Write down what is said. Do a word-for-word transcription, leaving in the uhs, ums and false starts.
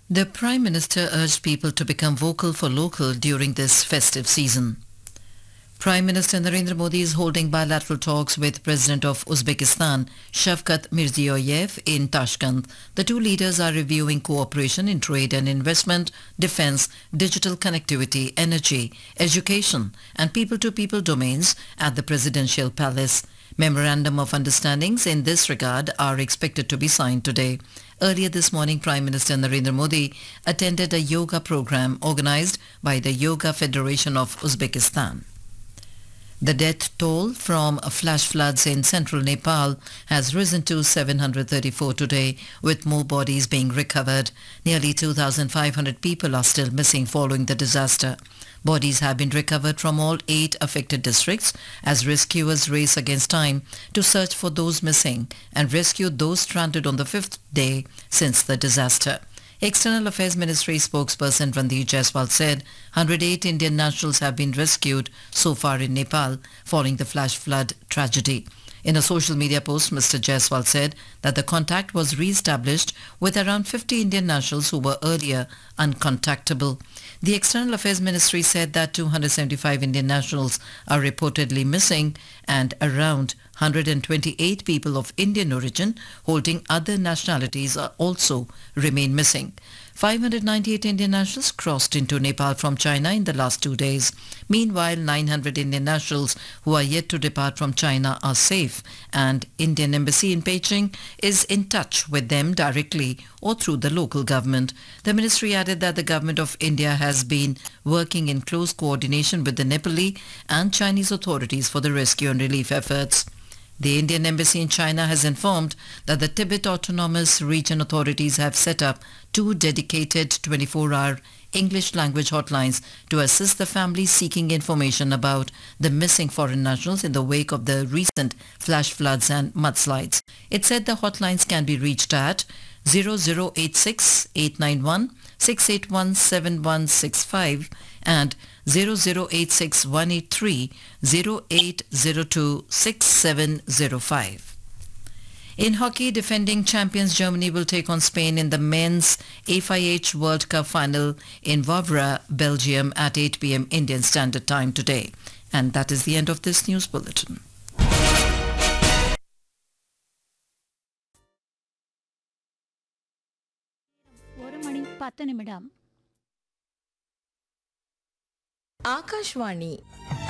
The Prime Minister urged people to become vocal for local during this festive season. Prime Minister Narendra Modi is holding bilateral talks with President of Uzbekistan, Shavkat Mirziyoyev, in Tashkent. The two leaders are reviewing cooperation in trade and investment, defense, digital connectivity, energy, education and people-to-people domains at the Presidential Palace. Memorandum of understandings in this regard are expected to be signed today. Earlier this morning, Prime Minister Narendra Modi attended a yoga program organized by the Yoga Federation of Uzbekistan. The death toll from flash floods in central Nepal has risen to seven hundred thirty-four today, with more bodies being recovered. Nearly two thousand five hundred people are still missing following the disaster. Bodies have been recovered from all eight affected districts as rescuers race against time to search for those missing and rescue those stranded on the fifth day since the disaster. External Affairs Ministry spokesperson Randeep Jaiswal said one hundred eight Indian nationals have been rescued so far in Nepal following the flash flood tragedy. In a social media post, Mister Jaiswal said that the contact was re-established with around fifty Indian nationals who were earlier uncontactable. The External Affairs Ministry said that two hundred seventy-five Indian nationals are reportedly missing and around one hundred twenty-eight people of Indian origin holding other nationalities are also remain missing. five hundred ninety-eight Indian nationals crossed into Nepal from China in the last two days. Meanwhile, nine hundred Indian nationals who are yet to depart from China are safe, and Indian Embassy in Beijing is in touch with them directly or through the local government. The ministry added that the government of India has been working in close coordination with the Nepali and Chinese authorities for the rescue and relief efforts. The Indian Embassy in China has informed that the Tibet Autonomous Region authorities have set up two dedicated twenty-four hour English language hotlines to assist the families seeking information about the missing foreign nationals in the wake of the recent flash floods and mudslides. It said the hotlines can be reached at zero zero eight six eight nine one six eight one seven one six five and zero zero eight six one eight three zero eight zero two six seven zero five. In hockey, defending champions Germany will take on Spain in the men's F I H World Cup final in Wavre, Belgium at eight p m Indian Standard Time today. And that is the end of this news bulletin. ஒரு மணி பத்து நிமிடம் ಆಕಾಶವಾಣಿ